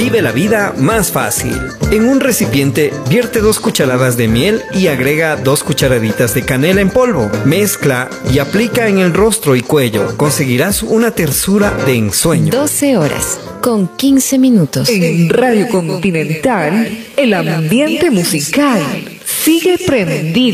Vive la vida más fácil. En un recipiente, vierte 2 cucharadas de miel y agrega 2 cucharaditas de canela en polvo. Mezcla y aplica en el rostro y cuello. Conseguirás una tersura de ensueño. 12 horas con 15 minutos. En Radio Continental, el ambiente musical sigue prendido.